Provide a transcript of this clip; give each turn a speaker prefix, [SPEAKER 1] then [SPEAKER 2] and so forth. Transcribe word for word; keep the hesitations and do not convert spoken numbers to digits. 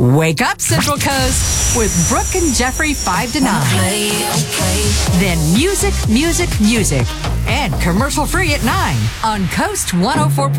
[SPEAKER 1] Wake up, Central Coast, with Brooke and Jeffrey five to nine. Then music, music, music. And commercial free at nine on Coast one oh four point five.